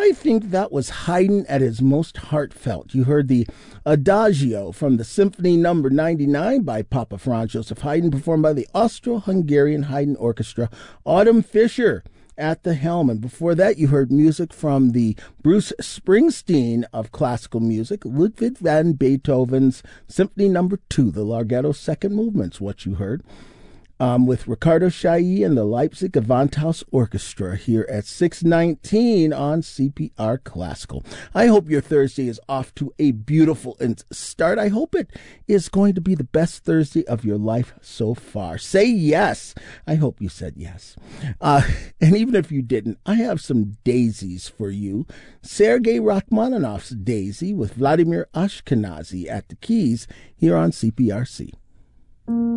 I think that was Haydn at his most heartfelt. You heard the Adagio from the Symphony Number 99 by Papa Franz Joseph Haydn, performed by the Austro-Hungarian Haydn Orchestra. Autumn Fisher at the helm. And before that, you heard music from the Bruce Springsteen of classical music, Ludwig van Beethoven's Symphony Number 2, the Larghetto Second Movement's what you heard. With Ricardo Chailly and the Leipzig Gewandhaus Orchestra here at 6:19 on CPR Classical. I hope your Thursday is off to a beautiful start. I hope it is going to be the best Thursday of your life so far. Say yes. I hope you said yes. And even if you didn't, I have some daisies for you. Sergei Rachmaninoff's Daisy with Vladimir Ashkenazy at the keys here on CPRC.